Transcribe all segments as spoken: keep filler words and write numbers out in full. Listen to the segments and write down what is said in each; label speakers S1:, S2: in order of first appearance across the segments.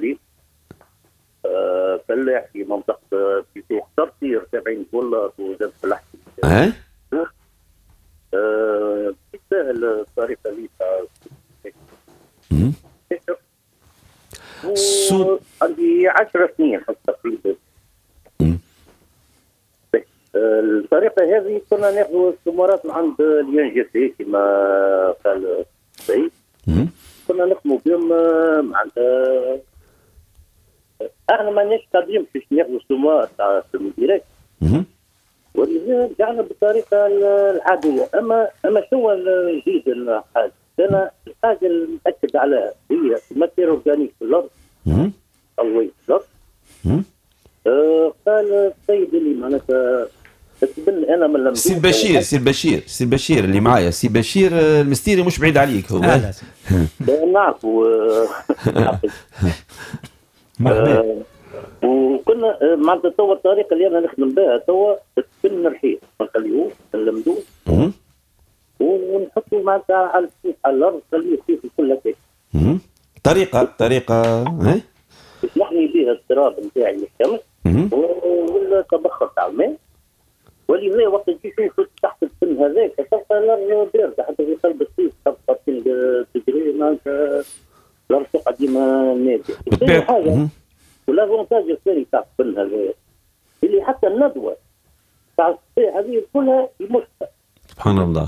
S1: هذه آه فلاح في منطقة في سوق ترسي سبعين دولار وزاد في اللحم.
S2: اه
S1: آه سهل الطريقة اللي
S2: سو
S1: عندي عشر سنين تقريبا. الطريقة هذه كنا ناخذ الثمرات من عند اليانجيسي كما قال السيد، كنا نخدموا بهم معناتها احنا ماناش قادرين باش ناخذوا الثمار تاع الديريكت ولذا رجعنا بالطريقة العادية. اما اما شنو الجديد الحاجة؟ انا الحاجة اللي نأكد عليها هي الماتير اورجانيك في الارض او في الارض. آه قال السيد اللي معناتها انا من
S2: سي بشير سي بشير سي بشير اللي معايا سي بشير المستيري مش بعيد عليك هو.
S1: نعرفوا مرحبا. وكنا معناتها توا الطريقه اللي انا نخدم بها توا تكون الرحيق ما نخليوش نلمدوه ونحطوا معناتها على السوق على الارض نخليه يصير كل هكاك.
S2: طريقه طريقه
S1: باش نحمي بها التراب نتاعي من الشمس والتبخر تاع الماء. ولذا وقت تجي تشوف تحت السن هذاك تلقى الارض بارده حتى في قلب الصيف تبقى خمسين دجري معناتها الارض تقعد ديما ناديه. ثاني حاجه والافونتاج الثاني تاع السن هذا اللي حتى الندوه تاع الصيف هذه كلها يمشها.
S2: سبحان الله.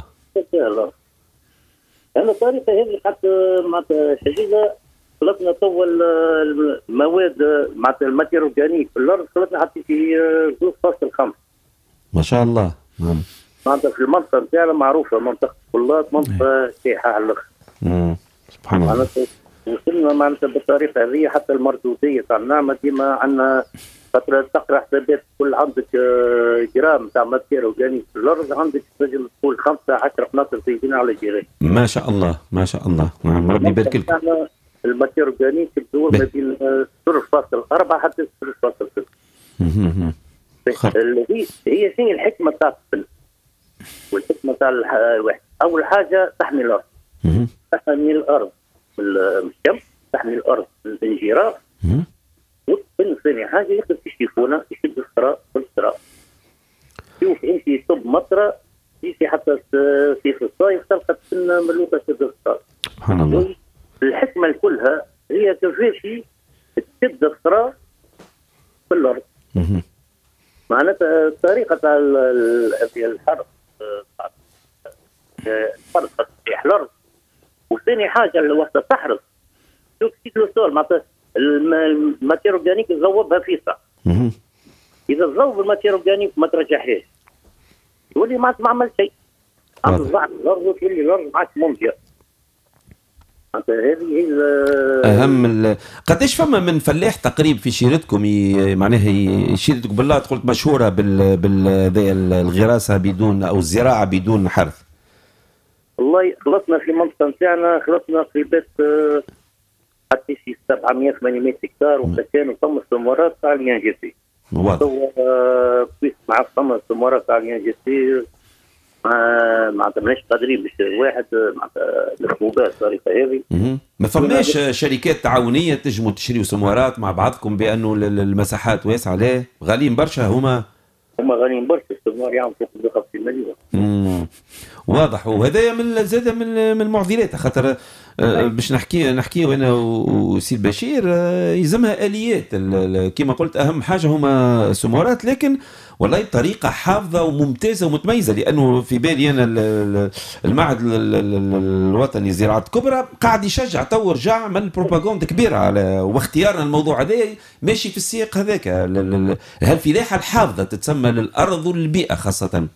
S1: انا الطريقه هذه حتى معناتها شديده خلطنا توا المواد معناتها الماتير اورجانيك في الارض خلطنا حتى في اثنين فاصلة خمسة.
S2: ما شاء الله. نعم.
S1: معناتها في المنطقه نتاعنا معروفه منطقه بلاط منطقه سياحه على الاخر.
S2: سبحان الله.
S1: معناتها وصلنا معناتها بالطريقه هذه حتى المردوديه تاع النعمه ديما عندنا فتره تقرا حسابات كل عندك جرام تاع ماتير اورجانيك في الارض عندك تنجم تقول خمسة عشرة قناطر زيتون على جيران.
S2: ما شاء الله ما شاء الله. نعم ربي يبارك لكم.
S1: الماتير اورجانيك تدور ما بين صفر فاصلة أربعة حتى صفر فاصلة ستة. هي هي شنو الحكمه تاع السن والحكمه تاع الواحد؟ اول حاجه تحمي الارض. تحمي الارض من الشمس، تحمي الارض من الانجراف. والسن ثاني حاجه ياخذ في الشيفونه يشد الثراء والثراء. شوف انت يصب مطره يجي حتى في الصيف تلقى السن ملوكه تشد الثراء.
S2: سبحان الله.
S1: الحكمه كلها هي كيفاش تشد الثراء في الارض. معناتها الطريقه تاع الحرث الحرث تصحيح الارض. وثاني حاجه وقت تحرث شوف سيكلو سول معناتها الماتير اورجانيك تذوبها فيسع. اذا تذوب الماتير اورجانيك ما ترجعهاش يولي ما عمل شيء. عم تضعف الارض وتولي الارض معك ممتعه. هذه هي
S2: اهم ال... قداش فما من فلاح تقريبا في شيرتكم ي... معناها شيرتكم بالله قلت مشهوره بال بال الغراسه بدون او الزراعه بدون حرث؟
S1: والله خلصنا في المنطقه نتاعنا خلصنا قريبات حتى شي سبعمية ثمانمية هكتار وكانوا ثم الثمرات تاع اليانجيسي.
S2: واضح.
S1: مع ثم الثمرات تاع اليانجيسي ما معناتها ماناش قادرين باش الواحد معناتها الخطوبات الطريقه هذه.
S2: ما فماش شركات تعاونيه تنجموا تشريوا سموارات مع بعضكم بانه المساحات واسعه؟ لا غاليين برشا هما.
S1: هما غاليين برشا السموار يعمل فوق خمسين مليون.
S2: امم واضح. وهذايا من زاد من من المعضلات خاطر باش نحكي نحكي وانا وسي بشير يلزمها اليات كما قلت. اهم حاجه هما سموارات لكن والله بطريقه حافظه وممتازه ومتميزه. لانه في بالي انا المعهد الوطني لزراعه الكبرى قاعد يشجع تو رجع من بروباغندا كبيره على واختيارنا الموضوع هذا ماشي في السياق هذاك. هالفلاحه الحافظه تتسمى للارض والبيئه خاصه.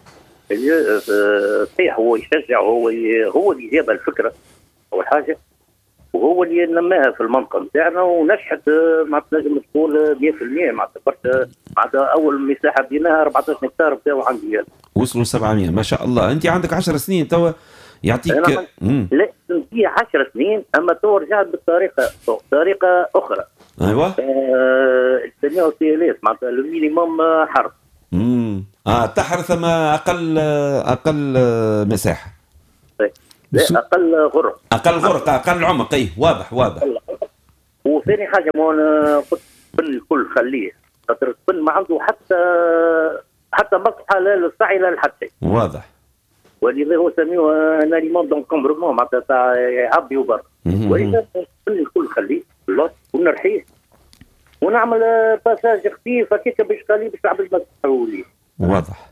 S1: صحيح هو يشجع هو هو اللي جاب الفكره اول حاجه وهو اللي نماها في المنطقه نتاعنا ونجحت معناتها نجم تقول مية بالمية معناتها برشا. معناتها اول مساحه بديناها أربعطاش هكتار بتاعو عندي
S2: وصلوا سبعمية ما شاء الله. انت عندك عشر سنين توا يعطيك.
S1: لا في عشر سنين اما تو رجعت بالطريقه طريقه اخرى.
S2: ايوه
S1: آه الثانيه والثالث معناتها المينيموم حرث.
S2: امم اه تحرث ما اقل اقل مساحه.
S1: لا اقل غرق
S2: اقل غرق اقل عمق. اي واضح واضح.
S1: وثاني حاجه ما انا قلت التبن الكل خليه، خاطر التبن ما عنده حتى حتى مصلحه لا للسعي لا لحتى.
S2: واضح.
S1: ولذا هو سميوه ان اليمون دونكومبرمون معناتها تاع يعبي وبر. ولذا التبن الكل خليه ونرحيه ونعمل باساج خفيف هكاك باش خليه باش العباد ما تحولي.
S2: واضح.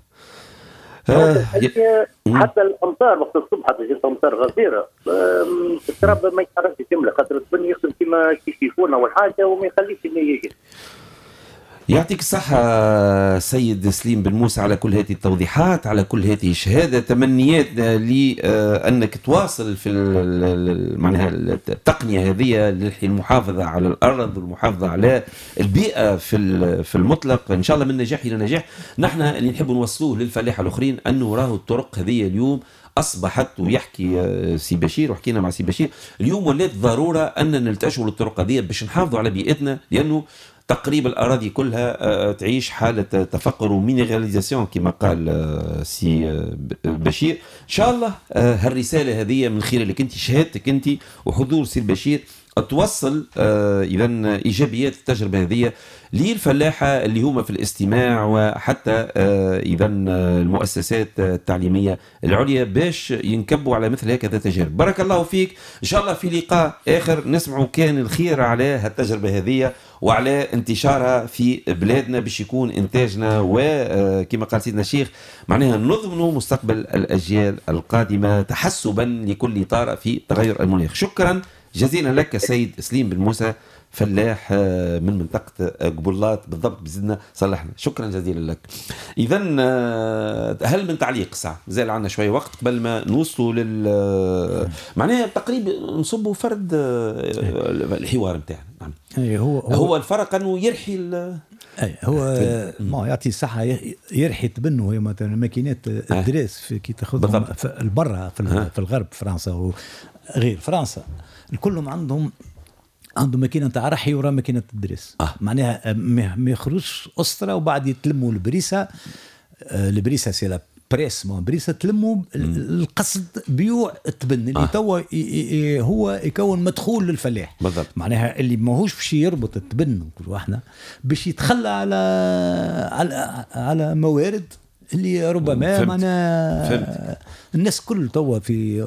S1: آه حتى الامطار وقت الصبح حتى جات امطار غزيره التراب ما يتحركش كامله، خاطر التبن يخدم كيما كيشيفونا والحاجه وما يخليش انه يجي.
S2: يعطيك الصحة سيد سليم بن موسى على كل هذه التوضيحات، على كل هذه الشهادة. تمنياتنا لأنك تواصل في معناها التقنية هذه للمحافظة على الأرض والمحافظة على البيئة في في المطلق، إن شاء الله من نجاح إلى نجاح. نحن اللي نحب نوصلوه للفلاحة الآخرين أنه راهو الطرق هذه اليوم أصبحت، ويحكي سي بشير وحكينا مع سي بشير اليوم، ولات ضرورة أن نلتجوا للطرق هذه باش نحافظوا على بيئتنا، لأنه تقريبا الأراضي كلها تعيش حالة تفقر ومينيراليزاسيون كما قال سي بشير. إن شاء الله هالرسالة هذه من خلالك أنت، شهادتك أنت وحضور سي بشير، توصل إذا إيجابيات التجربة هذه للفلاحة اللي هم في الاستماع، وحتى إذا المؤسسات التعليمية العليا باش ينكبوا على مثل هكذا تجارب. بارك الله فيك. إن شاء الله في لقاء آخر نسمعوا كان الخير على هالتجربة هذه وعلى انتشارها في بلادنا باش يكون إنتاجنا، وكما قال سيدنا الشيخ معناها نضمنوا مستقبل الأجيال القادمة تحسبا لكل طارئ في تغير المناخ. شكرا جزيلا لك سيد سليم بن موسى، فلاح من منطقة قبلات بالضبط بزدنا صلحنا. شكرا جزيلا لك. إذا هل من تعليق ساعة زال عنا شوية وقت قبل ما نوصلوا لل معناها تقريبا نصبوا فرد الحوار نتاعنا. نعم.
S3: هو, هو
S2: هو الفرق أنه يرحي
S3: اي هو ما يعطي الصحة يرحي تبنوا هي مثلا ماكينات الدراس في كي تاخذهم في البرة في, في الغرب فرنسا وغير فرنسا كلهم عندهم عندهم ماكينه تاع رحي ورا ماكينه الدريس. آه. معناها ما يخرجش اسطره وبعد يتلموا البريسه. البريسه سي لا بريس مو بريسه تلموا القصد بيوع التبن اللي آه. توا هو يكون مدخول للفلاح.
S2: بالضبط.
S3: معناها اللي ماهوش باش يربط التبن كل واحده باش يتخلى على على على موارد اللي ربما معنا الناس كل توا في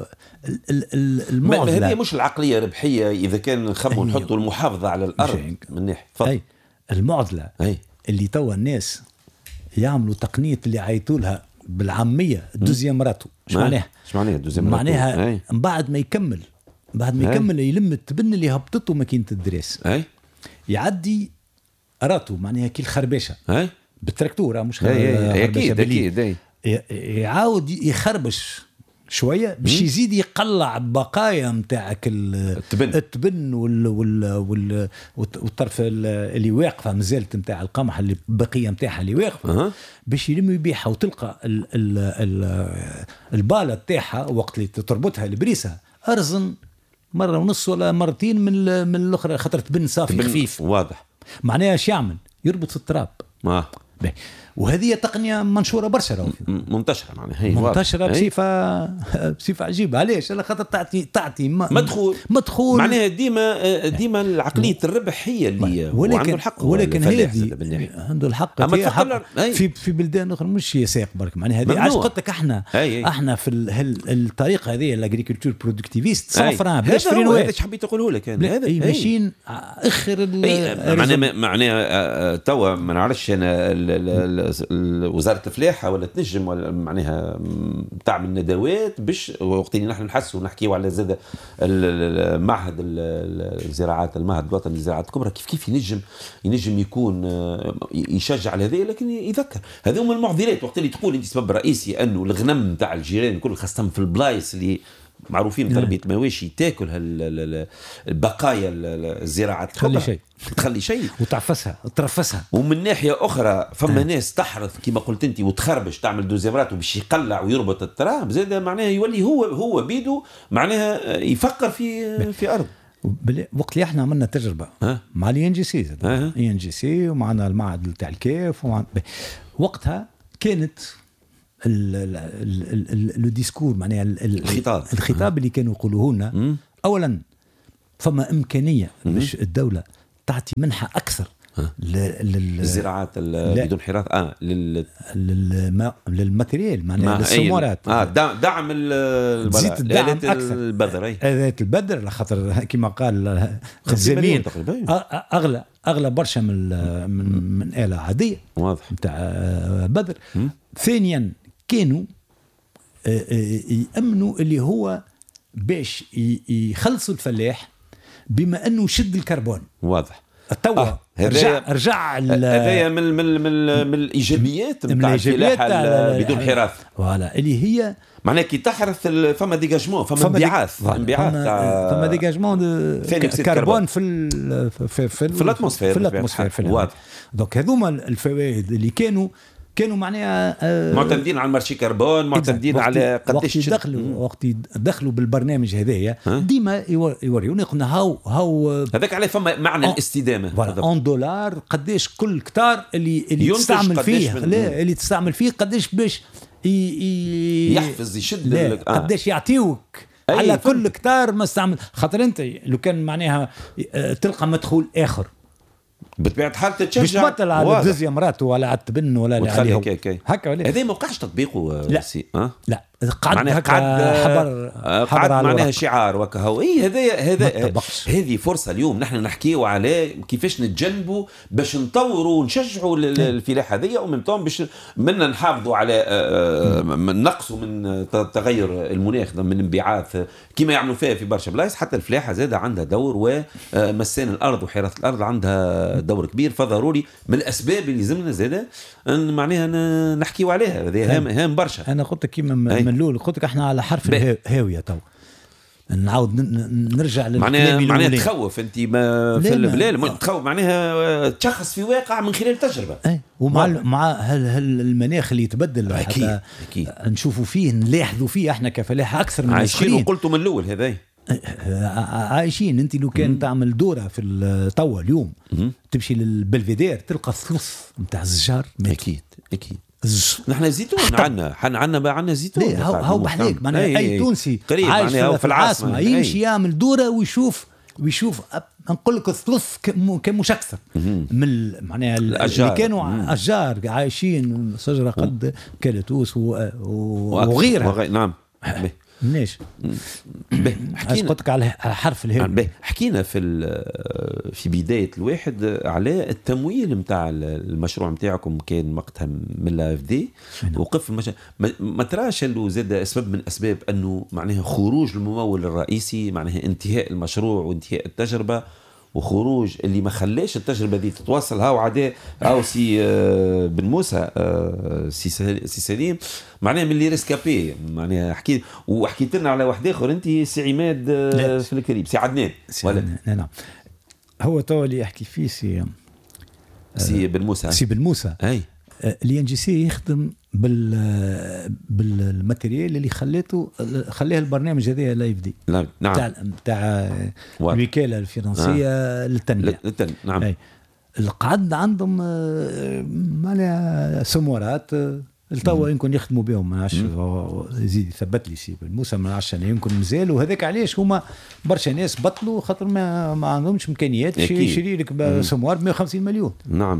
S3: المعضله.
S2: هذه مش العقليه ربحيه اذا كان نخموا نحطوا المحافظه على الارض من ناحيه
S3: اي المعضله أي. اللي توا الناس يعملوا تقنيه اللي عيطوا لها بالعاميه دوزيام راتو. ايش معناها؟
S2: ايش معناها دوزيام راتو؟
S3: معناها من بعد ما يكمل بعد ما يكمل يلم التبن اللي هبطته ماكينه الدريس
S2: اي
S3: يعدي راتو معناها كي الخربشه
S2: اي
S3: بالتراكتور مش
S2: اكيد اكيد
S3: يعاود يخربش شويه باش يزيد يقلع بقايا نتاعك التبن, التبن وال وال وال والطرف اللي واقفه مازالت نتاع القمح اللي بقيه نتاعها اللي واقفه أه. باش يلم يبيعها وتلقى ال ال ال الباله نتاعها وقت اللي تربطها البريسه ارزن مره ونص ولا مرتين من من الاخرى خاطر تبن صافي خفيف.
S2: واضح.
S3: معناها ايش يعمل؟ يربط في التراب.
S2: اه
S3: وهذه تقنيه منشوره برشا
S2: منتشره معناها هي
S3: منتشره بصفه بصفه عجيبه. علاش؟ على خاطر تعطي تعطي
S2: مدخول
S3: مدخول
S2: معناها ديما ديما عقليه الربح هي اللي
S3: ولكن
S2: الحق
S3: ولكن هذه عنده الحق في في بلدان اخرى مش يساق برك معناها هذه علاش قلت لك احنا أي أي. احنا في الطريقه هذه الاغريكولتور برودكتيفيست سان فران بلاش فرينوات.
S2: هذا ايش حبيت تقوله لك هذا
S3: اي ماشيين اخر
S2: معناها معناها توا ما نعرفش انا وزارة الفلاحة ولا تنجم ولا معناها تعمل ندوات باش وقت اللي نحن نحسوا ونحكيوا على زاد المعهد الزراعات المعهد الوطني للزراعات الكبرى كيف كيف ينجم ينجم يكون يشجع على هذا لكن يذكر. هذه هم المعضلات وقت اللي تقول انت سبب رئيسي انه الغنم تاع الجيران كل خاصة في البلايص اللي معروفين تربية مواشي تاكل هالبقايا الزراعات
S3: تخلي شيء
S2: تخلي شيء
S3: وتعفسها ترفسها.
S2: ومن ناحية أخرى فما ناس تحرث كما قلت أنت وتخربش تعمل دوزيمرات وباش يقلع ويربط التراب زاد معناها يولي هو هو بيدو معناها يفكر في في أرض.
S3: وقت اللي احنا عملنا تجربة أه؟ مع الان جي سي اي ان جي سي ومعنا المعهد تاع الكيف ومعنا وقتها كانت الديسكور معناها
S2: الخطاب
S3: الخطاب اللي كانوا يقولوه لنا اولا فما امكانيه باش الدوله تعطي منحه اكثر
S2: للزراعات بدون حراث اه
S3: لل للماتريال معناها للسمارات
S2: اه دعم الالات البذر اي
S3: الات البذر لخاطر كما قال الزميل اغلى اغلى برشا من من, من آلة عاديه
S2: واضح
S3: نتاع بذر. ثانيا كانوا يأمنوا اللي هو باش يخلصوا الفلاح بما انه شد الكربون.
S2: واضح.
S3: التوا آه. رجع رجع
S2: هذايا من من من من الايجابيات نتاع الفلاحه بدون حراث
S3: فوالا اللي هي
S2: معناها كي تحرث فما ديجاجمون فما انبعاث
S3: انبعاث فما ديجاجمون كربون في في في
S2: في الاتموسفير
S3: في الاتموسفير
S2: واضح.
S3: دونك هذوما الفوائد اللي كانوا كانوا معناها
S2: آه معتمدين على المارشي كربون معتمدين على
S3: قداش وقت دخلوا وقت دخلوا بالبرنامج هذايا ديما يوريوني قلنا هاو هاو
S2: هذاك عليه فما معنى الاستدامه
S3: اون دولار قداش كل كتار اللي اللي تستعمل فيه لا اللي تستعمل فيه قداش باش
S2: يحفز يشد
S3: آه. قداش يعطيوك على كل كتار ما استعمل. خاطر انت لو كان معناها تلقى مدخول اخر
S2: بطبيعة الحال تتشجع
S3: مش بطل على الدوزيام مرات ولا على التبن ولا اللي عليهم
S2: هكا ولا هذا ما وقعش تطبيقه.
S3: لا
S2: سي.
S3: أه؟ لا قعد هكا حبر
S2: قعد معناها شعار وكهو اي هذا هذا هذه فرصه اليوم نحن نحكيو على كيفاش نتجنبوا باش نطوروا ونشجعوا الفلاحه هذه ومن باش منا نحافظوا على نقصوا من تغير المناخ من انبعاث كما يعملوا فيها في برشا بلايص. حتى الفلاحه زاده عندها دور ومسان الارض وحراثه الارض عندها دور كبير. فضروري من الاسباب اللي لازمنا زاده معناها نحكيو عليها هذه هام هام برشا.
S3: انا قلت كيما من الاول قلت لك احنا على حرف الهاويه تو نعاود نرجع
S2: معناها معناها تخوف انت ما في البلاد تخوف معناها تشخص في واقع من خلال التجربه
S3: اي ومع مع المناخ اللي يتبدل
S2: أكيد. أكيد.
S3: نشوفوا فيه نلاحظوا فيه احنا كفلاحه اكثر من
S2: عايشين وقلتوا من الاول هذا
S3: عايشين. انت لو كان تعمل دوره في التوا اليوم تمشي للبلفيدير تلقى الثلث نتاع الزجار
S2: اكيد اكيد. نحن زيتون عندنا حنا عندنا عندنا زيتون
S3: هو هو بحليك معناها اي, أي تونسي عايش في العاصمه يمشي يعمل دوره ويشوف ويشوف نقول لك الثلث كمش اكثر من معناها اللي كانوا مم. اشجار عايشين شجره قد كالتوس وغيرها.
S2: نعم
S3: مناش حكينا قلت على حرف الهاء.
S2: حكينا في في بدايه الواحد على التمويل نتاع المشروع نتاعكم كان وقتها من الاف اف دي وقف المش... ما تراش انه زاد اسباب من اسباب انه معناها خروج الممول الرئيسي معناها انتهاء المشروع وانتهاء التجربه وخروج اللي ما خلاش التجربه دي تتواصل. هاو عداء هاو سي بن موسى سي سي سليم معناها من اللي ريسكابي معناها حكيت وحكيت لنا على واحد اخر انت سي عماد في الكريب سي عدنان
S3: ولا نعم هو تو اللي يحكي فيه سي
S2: سي بن موسى
S3: سي بن موسى
S2: اي
S3: اللي ان جي سي يخدم بال بالماتيريال اللي خليته خليه البرنامج هذا لايف دي
S2: نعم
S3: تاع تاع الوكاله الفرنسيه آه. للتنميه
S2: نعم
S3: أي. القعد عندهم معناها سمورات التوا يمكن يخدموا بهم ما نعرفش يزيد يثبت لي سي موسى ما نعرفش انا يمكن مازال وهذاك علاش هما برشا ناس بطلوا خاطر ما, ما عندهمش امكانيات يشري لك سموار ب مئة وخمسين مليون.
S2: نعم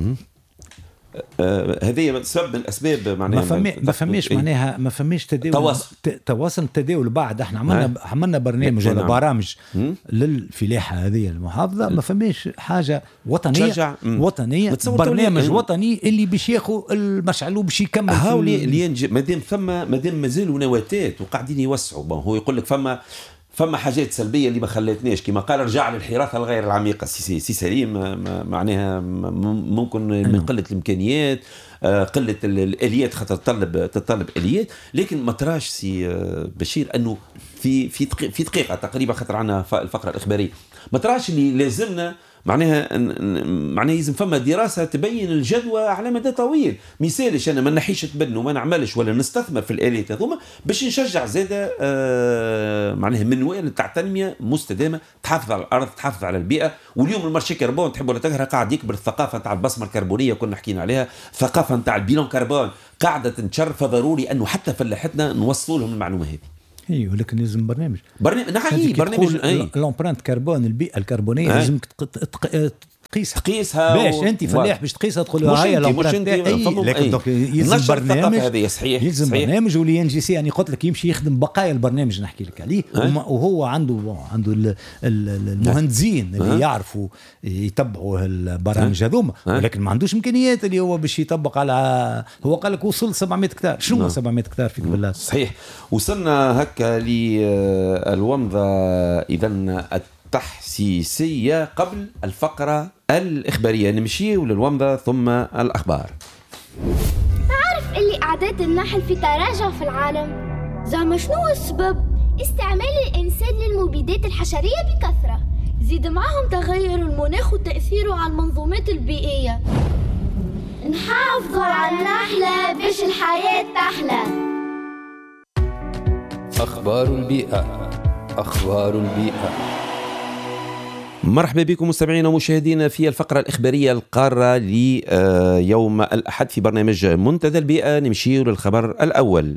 S2: هذه آه سبب من الاسباب معناها
S3: ما فما ما فماش معناها ما فماش تداول
S2: تواصل
S3: تواصل تداول بعد احنا عملنا عملنا برنامج ولا برامج للفلاحه هذه المحافظه ما فماش حاجه وطنيه وطنيه برنامج وطني اللي باش ياخذ المشعل وباش يكمل
S2: هاولي اللي مادام ثم مادام مازالوا نواتات وقاعدين يوسعوا هو يقول لك فما فما حاجات سلبيه اللي ما خلاتناش كما قال رجع للحراثه الغير العميقه سي سي سليم معناها ممكن من قله الامكانيات قله الاليات خاطر تطلب تطلب اليات لكن ما تراش سي بشير انه في في في دقيقه تقريبا خاطر عندنا الفقره الاخباريه ما تراش اللي لازمنا معناها معناها لازم فما دراسه تبين الجدوى على مدى طويل. مثالش انا ما نحيش تبن وما نعملش ولا نستثمر في الاليات هذوما باش نشجع زاده آه معناها منوال تاع تنميه مستدامه تحافظ على الارض تحافظ على البيئه. واليوم المارشي كربون تحب ولا تكره قاعد يكبر الثقافه تاع البصمه الكربونيه كنا حكينا عليها ثقافه تاع البيلون كربون قاعده تنشر. فضروري انه حتى فلاحتنا نوصلوا لهم المعلومه هذه.
S3: اي ولكن لازم برنامج
S2: برنامج نعم برنامج
S3: لومبرانت كربون البيئه الكربونيه لازم تقيسها
S2: تقيسها
S3: باش و... انت فلاح باش تقيسها تقول له هاي لومبرانت لكن دوك يلزم برنامج
S2: هذه صحيح
S3: يلزم صحيح. برنامج واللي ان جي سي يعني قلت لك يمشي يخدم بقايا البرنامج نحكي لك عليه وهو عنده عنده المهندسين اللي يعرفوا يتبعوا البرامج هذوما ولكن ما عندوش امكانيات اللي هو باش يطبق على هو قال لك وصل سبعمائة هكتار شنو سبعمائة هكتار في بلاد
S2: صحيح وصلنا هكا للومضه اذا تحسيسية قبل الفقرة الإخبارية. نمشي للومضة ثم الأخبار.
S4: تعرف اللي أعداد النحل في تراجع في العالم؟ زعما شنو السبب؟ استعمال الإنسان للمبيدات الحشرية بكثرة زيد معهم تغير المناخ وتأثيره على المنظومات البيئية. نحافظوا على النحلة باش الحياة تحلى.
S5: أخبار البيئة. أخبار البيئة.
S2: مرحبا بكم مستمعينا ومشاهدينا في الفقرة الإخبارية القارة ليوم الأحد في برنامج منتدى البيئة. نمشي للخبر الأول.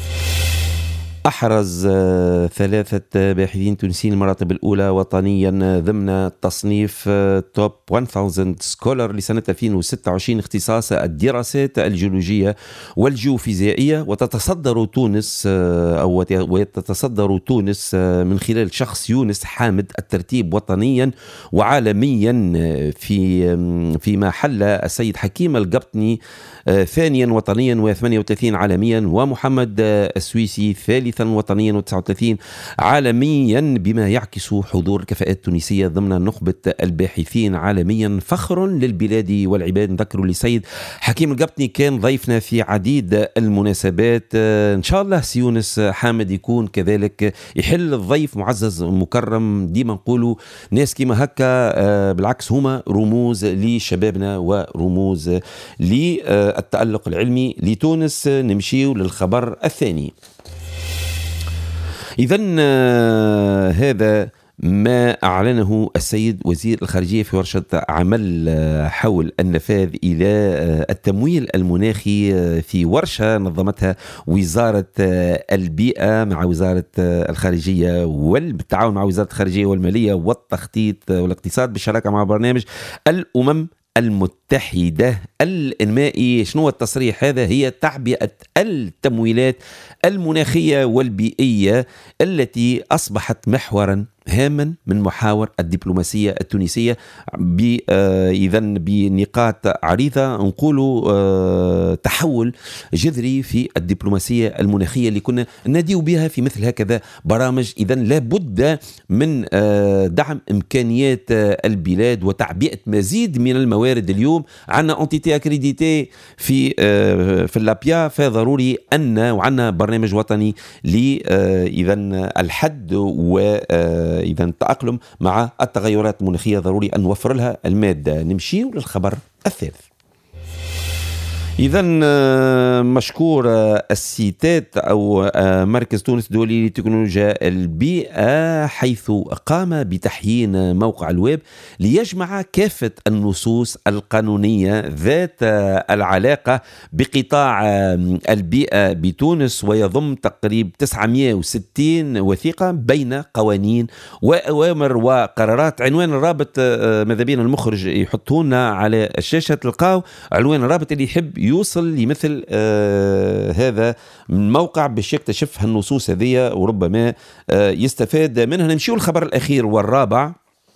S2: أحرز ثلاثة باحثين تونسيين المراتب الأولى وطنيا ضمن تصنيف توب ألف سكولر لسنة ألفين وستة وعشرين اختصاص الدراسات الجيولوجية والجيوفيزيائية وتتصدر تونس أو وتتصدر تونس من خلال شخص يونس حامد الترتيب وطنيا وعالميا في فيما حل السيد حكيم القبطني ثانيا وطنيا وثمانية وثلاثين عالميا ومحمد السويسي ثالثا وطنيا وتسعة وثلاثين عالميا بما يعكس حضور الكفاءات التونسية ضمن نخبة الباحثين عالميا. فخر للبلاد والعباد. نذكر لسيد حكيم القبطني كان ضيفنا في عديد المناسبات. إن شاء الله سيونس حامد يكون كذلك يحل الضيف معزز مكرم. ديما نقولوا ناس كما هكا بالعكس هما رموز لشبابنا ورموز للتألق العلمي لتونس. نمشي للخبر الثاني. إذن هذا ما أعلنه السيد وزير الخارجية في ورشة عمل حول النفاذ إلى التمويل المناخي في ورشة نظمتها وزارة البيئة مع وزارة الخارجية والتعاون مع وزارة الخارجية والمالية والتخطيط والاقتصاد بالشراكة مع برنامج الأمم المتحدة الإنمائي. شنو التصريح هذا؟ هي تعبئة التمويلات المناخية والبيئية التي أصبحت محورا هاما من محاور الدبلوماسية التونسية إذن بنقاط عريضة. نقولوا تحول جذري في الدبلوماسية المناخية اللي كنا نديو بها في مثل هكذا برامج. إذن لابد من دعم إمكانيات البلاد وتعبئة مزيد من الموارد. اليوم عنا أنتيتي أكريديتي في في اللابيا فضروري أن وعنا برنامج وطني لإذن الحد و إذا التأقلم مع التغيرات المناخية ضروري أن نوفر لها المادة. نمشي للخبر الثالث. إذن مشكور السيتات أو مركز تونس الدولي لتكنولوجيا البيئة حيث قام بتحيين موقع الويب ليجمع كافة النصوص القانونية ذات العلاقة بقطاع البيئة بتونس ويضم تقريبا تسعمائة وستين وثيقة بين قوانين وأوامر وقرارات. عنوان الرابط ماذا بين المخرج يحطون على الشاشة تلقاو عنوان الرابط اللي يحب يوصل لمثل آه هذا الموقع باش يكتشف هالنصوص هذه وربما آه يستفاد منها. نمشيو الخبر الأخير والرابع.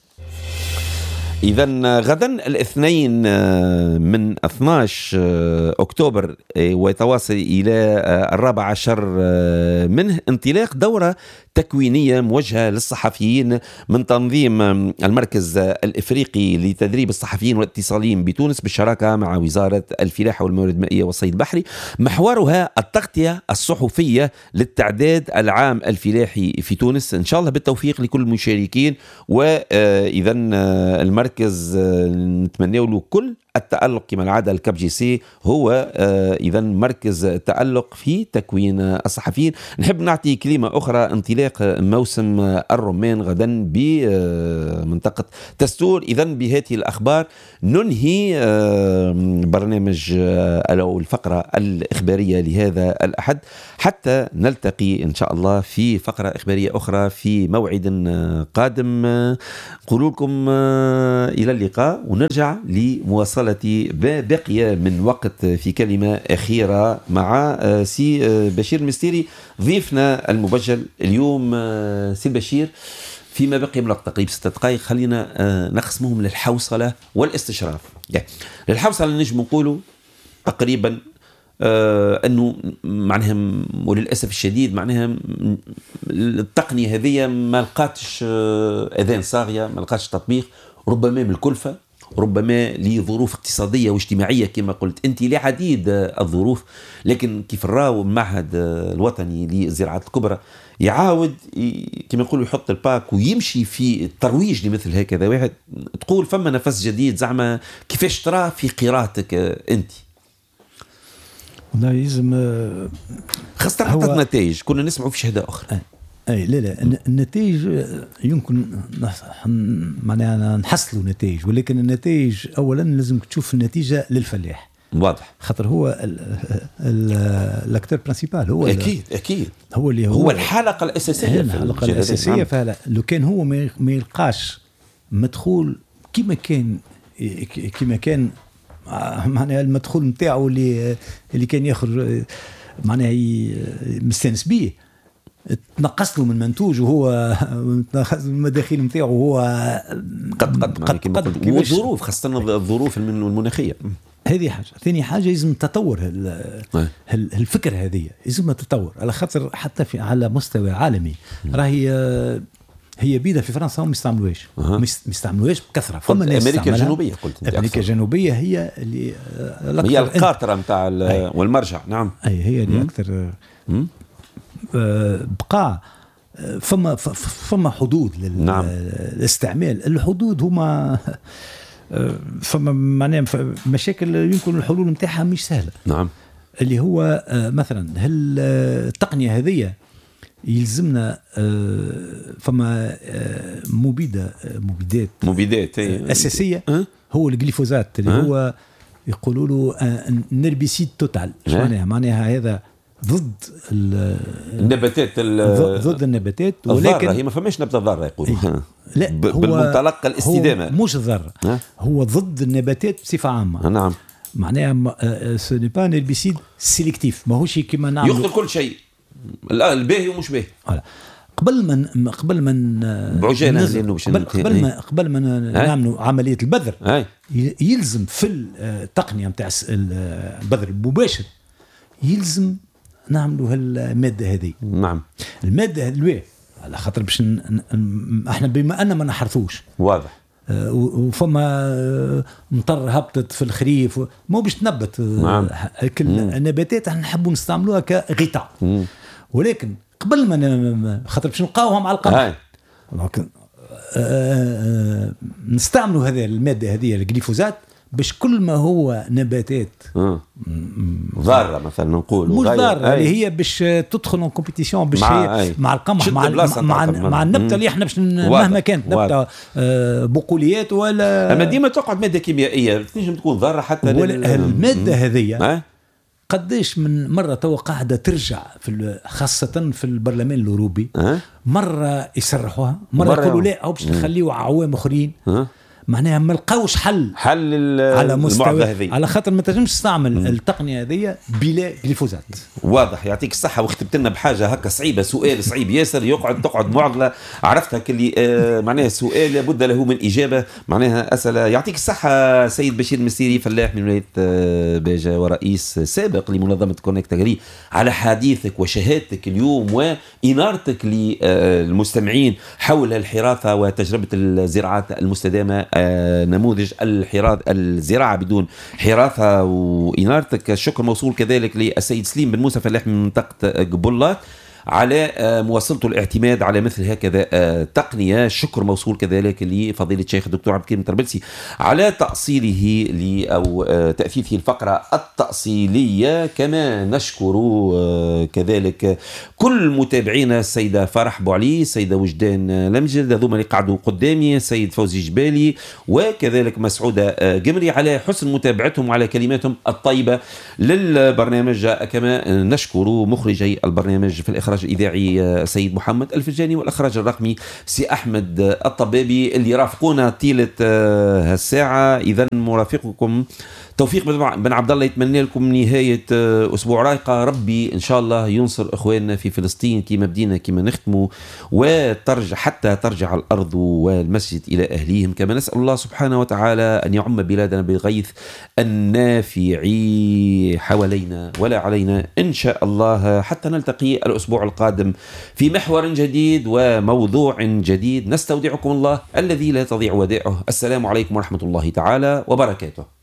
S2: إذن غدا الاثنين من اثني عشر أكتوبر ويتواصل إلى الرابع عشر منه انطلاق دورة تكوينية موجهة للصحفيين من تنظيم المركز الإفريقي لتدريب الصحفيين والاتصاليين بتونس بالشراكة مع وزارة الفلاحة والموارد المائية والصيد البحري. محورها التغطية الصحفية للتعداد العام الفلاحي في تونس. إن شاء الله بالتوفيق لكل المشاركين. وإذن المركز نتمنى له كل التألق كما العادة الكاب جي سي هو إذا مركز تألق في تكوين الصحفيين. نحب نعطي كلمة أخرى. انطلاق موسم الرومان غدا بمنطقة تستور. إذا بهذه الأخبار ننهي برنامج أو الفقرة الإخبارية لهذا الأحد، حتى نلتقي إن شاء الله في فقرة إخبارية أخرى في موعد قادم. نقول لكم إلى اللقاء، ونرجع لمواصلة باقية من وقت في كلمة أخيرة مع سي بشير المستيري ضيفنا المبجل اليوم. سي بشير، فيما بقي من الوقت تقريبا ستة دقائق، خلينا نقسمهم للحوصلة والاستشراف. للحوصلة نجم نقولوا تقريبا آه أنه معناها وللأسف الشديد معناها التقنية هذه ما لقاتش آه أذان صاغية، ما لقاتش تطبيق، ربما من الكلفة، ربما لظروف اقتصادية واجتماعية كما قلت أنت، لعديد الظروف. لكن كيف الراو المعهد الوطني للزراعات الكبرى يعاود كما يقولوا يحط الباك ويمشي في الترويج لمثل هكذا واحد، تقول فما نفس جديد زعما كيفاش ترى في قراءتك أنت؟
S3: والله لازم
S2: خاصة حتى النتائج كنا نسمعوا في شهادة أخرى.
S3: أي لا لا النتائج يمكن معناها نحصلوا نتائج، ولكن النتائج أولا لازم تشوف النتيجة للفلاح.
S2: واضح.
S3: خاطر هو الاكتور برينسيبال هو
S2: أكيد أكيد
S3: هو اللي هو,
S2: هو الحلقة الأساسية.
S3: الحلقة الأساسية. فلا لو كان هو ما يلقاش مدخول كما كان كما كان معناها المدخول نتاعو اللي اللي كان ياخذ معناها مستانس به، تنقص له من منتوج وهو المداخيل نتاعو هو
S2: قد قد قد, قد والظروف خاصة الظروف المناخية.
S3: هذه حاجة. ثاني حاجة لازم تطور الفكرة هذه، لازم تطور على خاطر حتى في على مستوى عالمي. راهي هي بيدها في فرنسا هم يستعملوهاش أه. ميستعملوهاش بكثره.
S2: فما امريكا الجنوبيه قلت انت
S3: امريكا الجنوبيه هي اللي
S2: هي القاطره نتاع والمرجع. نعم
S3: اي هي اللي اكثر بقى. فما فما حدود للاستعمال. الحدود هما فما معناها مشاكل يمكن الحلول نتاعها مش سهله.
S2: نعم.
S3: اللي هو مثلا هل التقنيه هذه يلزمنا فما مبيدة مبيدات
S2: مبيدات
S3: أساسية أه؟ هو الجليفوزات اللي أه؟ هو يقولوا له نربيسيد توتال. شو معناها؟ معناها هذا ضد
S2: النباتات
S3: ضد النباتات،
S2: ولكن هي ما فماش نبتة ضارة يقولوا.
S3: لا
S2: بالمنطلق الاستدامة،
S3: مش ضر، هو ضد النباتات بصفة عامة.
S2: نعم.
S3: معناها سو ني با نربيسيد سيليكتيف، ماهوش كيما نعمل
S2: يقتل كل شيء الباهي ومش باهي.
S3: قبل ما قبل ما
S2: بعجاله لانه باش
S3: قبل, قبل ما قبل ما نعملوا عمليه البذر هاي. يلزم في التقنيه نتاع البذر المباشر يلزم نعملوا هالماده هذه.
S2: نعم.
S3: الماده هذه على خاطر باش احنا بما ان ما نحرثوش.
S2: واضح.
S3: وفما مطر هبطت في الخريف مو باش تنبت.
S2: نعم.
S3: النباتات احنا نحبوا نستعملوها كغطاء، ولكن قبل ما خاطر باش نلقاوهم على القمح لكن نستعملوا هذه الماده هذه الجليفوزات باش كل ما هو نباتات
S2: ضاره مثلا نقول
S3: مش ضاره اللي هي باش تدخل ان كومبيتيسيون باش مع, مع القمح مع مع, مع النبته اللي احنا باش مهما كانت نبته بقوليات ولا
S2: اما ديما تقعد ماده كيميائيه تنجم تكون ضاره حتى
S3: الماده هذه قديش من مرة تو قاعدة ترجع في خاصة في البرلمان الأوروبي. أه؟ مرة يسرحوها، مرة, مرة يقولوا لا أو باش نخليوا عوام آخرين. أه؟ معناها ما لقاوش حل
S2: حل
S3: على مستوى على خاطر ما تنجمش تستعمل م. التقنيه هذه بلا جليفوزات.
S2: واضح. يعطيك الصحه. وختمت لنا بحاجه هكا صعيبه، سؤال صعيب ياسر يقعد تقعد معضله عرفتها كلي آه معناها سؤال لابد له من اجابه معناها اسئله. يعطيك الصحه سيد بشير المستيري، فلاح من ولايه آه باجه ورئيس سابق لمنظمه كونكت أغري، على حديثك وشهادتك اليوم وانارتك للمستمعين حول الحراثه وتجربه الزراعات المستدامه، آه نموذج الحراث الزراعة بدون حراثة، وإنارتك الشكر موصول كذلك للسيد سليم بن موسى فلاح من منطقة قبلات على مواصلة الاعتماد على مثل هكذا تقنية. شكر موصول كذلك لفضيلة الشيخ الدكتور عبد الكريم الطرابلسي على تأصيله ل أو تأثيثه الفقرة التأصيلية. كما نشكر كذلك كل متابعينا، السيدة فرح بوعلي، السيدة وجدان لمجد، هذوما اللي قعدوا قدامي، السيد فوزي جبالي وكذلك مسعودة قمري، على حسن متابعتهم وعلى كلماتهم الطيبة للبرنامج. كما نشكر مخرجي البرنامج في الإخراج الإذاعي سيد محمد الفجاني، والإخراج الرقمي سي أحمد الطبابي اللي رافقونا طيلة هالساعة. إذن مرافقكم توفيق بن عبد الله يتمنى لكم نهاية أسبوع رايقة. ربي إن شاء الله ينصر إخواننا في فلسطين كما بدينا كما نختموا، وترجع حتى ترجع الأرض والمسجد إلى أهليهم. كما نسأل الله سبحانه وتعالى أن يعم بلادنا بالغيث النافع حوالينا ولا علينا إن شاء الله، حتى نلتقي الأسبوع القادم في محور جديد وموضوع جديد. نستودعكم الله الذي لا تضيع ودائعه. السلام عليكم ورحمة الله تعالى وبركاته.